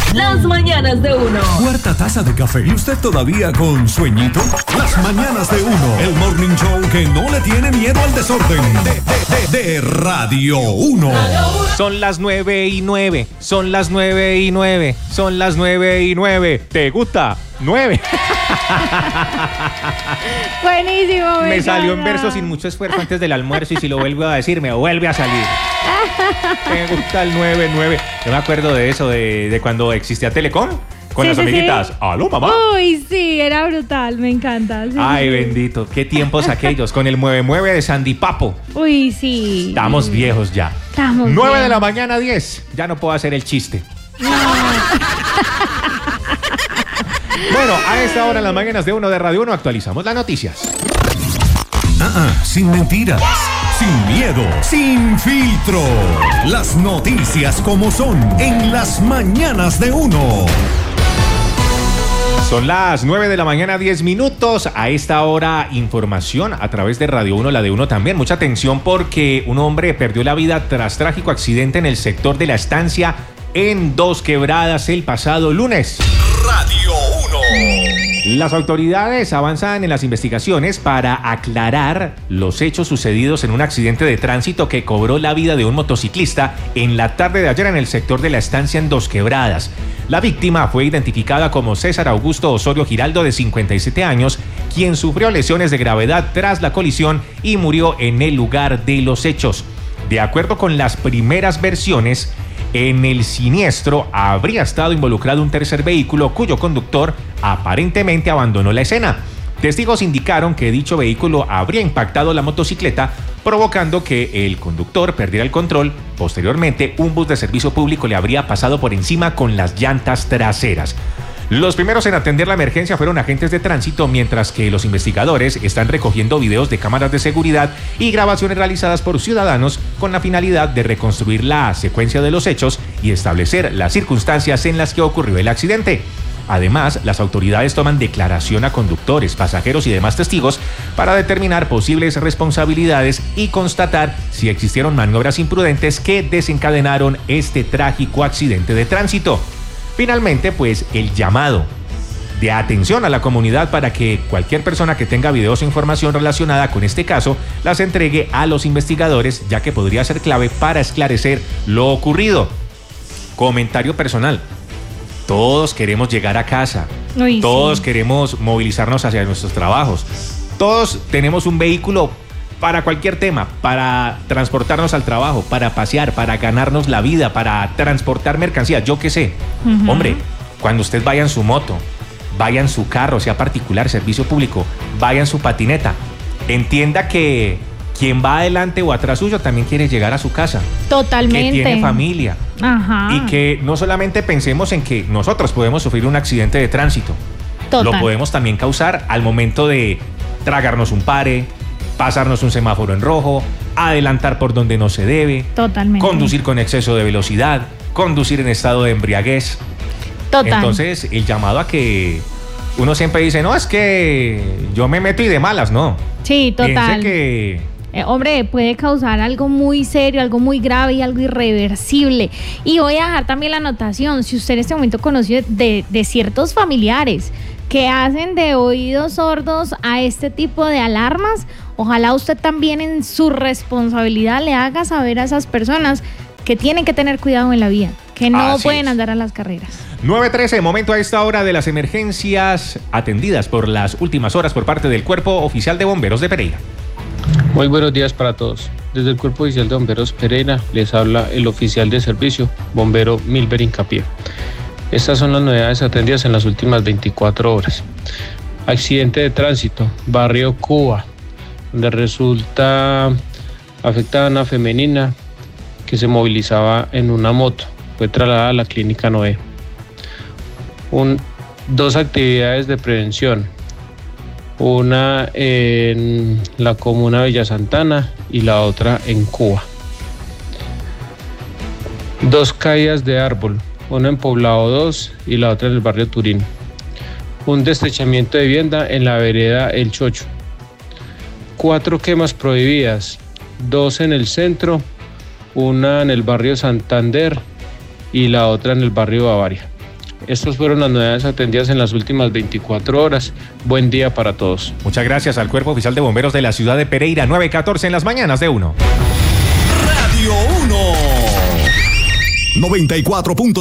Las mañanas de uno. Cuarta taza de café y usted todavía con sueñito. Las mañanas de uno. El morning show que no le tiene miedo al desorden. De Radio 1. Son las 9:09. Son las 9:09. Son las 9:09. ¿Te gusta? 9. Buenísimo. Me salió en verso sin mucho esfuerzo antes del almuerzo y si lo vuelvo a decir me vuelve a salir. Me gusta el 9:9. Yo me acuerdo de eso, de cuando existía Telecom. Con las amiguitas. Sí. ¡Aló, mamá! Uy, sí, era brutal, me encanta. Sí, ay, bendito, qué tiempos aquellos, con el mueve de Sandy Papo. Uy, sí. Estamos viejos ya. Estamos 9 bien. de la mañana, 10. Ya no puedo hacer el chiste. No. Bueno, a esta hora en las mañanas de uno de Radio 1 actualizamos las noticias. Sin mentiras, sin miedo, sin filtro. Las noticias como son en las mañanas de uno. Son las 9 de la mañana, 10 minutos. A esta hora, información a través de Radio 1, la de uno también. Mucha atención porque un hombre perdió la vida tras trágico accidente en el sector de La Estancia en Dos Quebradas el pasado lunes. Radio 1. Las autoridades avanzan en las investigaciones para aclarar los hechos sucedidos en un accidente de tránsito que cobró la vida de un motociclista en la tarde de ayer en el sector de La Estancia en Dos Quebradas. La víctima fue identificada como César Augusto Osorio Giraldo, de 57 años, quien sufrió lesiones de gravedad tras la colisión y murió en el lugar de los hechos. De acuerdo con las primeras versiones, en el siniestro habría estado involucrado un tercer vehículo cuyo conductor aparentemente abandonó la escena. Testigos indicaron que dicho vehículo habría impactado la motocicleta, provocando que el conductor perdiera el control. Posteriormente, un bus de servicio público le habría pasado por encima con las llantas traseras. Los primeros en atender la emergencia fueron agentes de tránsito, mientras que los investigadores están recogiendo videos de cámaras de seguridad y grabaciones realizadas por ciudadanos con la finalidad de reconstruir la secuencia de los hechos y establecer las circunstancias en las que ocurrió el accidente. Además, las autoridades toman declaración a conductores, pasajeros y demás testigos para determinar posibles responsabilidades y constatar si existieron maniobras imprudentes que desencadenaron este trágico accidente de tránsito. Finalmente, pues, el llamado de atención a la comunidad para que cualquier persona que tenga videos o información relacionada con este caso las entregue a los investigadores, ya que podría ser clave para esclarecer lo ocurrido. Comentario personal. Todos queremos llegar a casa. Uy, todos sí. queremos movilizarnos hacia nuestros trabajos. Todos tenemos un vehículo para cualquier tema, para transportarnos al trabajo, para pasear, para ganarnos la vida, para transportar mercancías, yo qué sé. Uh-huh. Hombre, cuando usted vaya en su moto, vaya en su carro, sea particular, servicio público, vaya en su patineta, entienda que quien va adelante o atrás suyo también quiere llegar a su casa. Totalmente. Que tiene familia. Ajá. Y que no solamente pensemos en que nosotros podemos sufrir un accidente de tránsito. Total. Lo podemos también causar al momento de tragarnos un pare, pasarnos un semáforo en rojo, adelantar por donde no se debe, Totalmente. conducir con exceso de velocidad, conducir en estado de embriaguez. Total. Entonces, el llamado a que uno siempre dice, no, es que yo me meto y de malas, no. Sí, total. Piense que Hombre, puede causar algo muy serio, algo muy grave y algo irreversible. Y voy a dejar también la anotación, si usted en este momento conoce de ciertos familiares que hacen de oídos sordos a este tipo de alarmas, ojalá usted también en su responsabilidad le haga saber a esas personas que tienen que tener cuidado en la vía, que no Así pueden es. andar a las carreras. 9:13, momento a esta hora de las emergencias atendidas por las últimas horas por parte del Cuerpo Oficial de Bomberos de Pereira. Muy buenos días para todos. Desde el Cuerpo Oficial de Bomberos Pereira les habla el oficial de servicio, bombero Milber Incapié. Estas son las novedades atendidas en las últimas 24 horas. Accidente de tránsito, barrio Cuba, donde resulta afectada una femenina que se movilizaba en una moto. Fue trasladada a la clínica Noé. Dos actividades de prevención. Una en la comuna de Villa Santana y la otra en Cuba. 2 caídas de árbol, una en Poblado 2 y la otra en el barrio Turín. Un destrechamiento de vivienda en la vereda El Chocho. 4 quemas prohibidas, 2 en el centro, una en el barrio Santander y la otra en el barrio Bavaria. Estas fueron las novedades atendidas en las últimas 24 horas. Buen día para todos. Muchas gracias al Cuerpo Oficial de Bomberos de la ciudad de Pereira, 9:14 en las mañanas de 1. Radio 1. 94.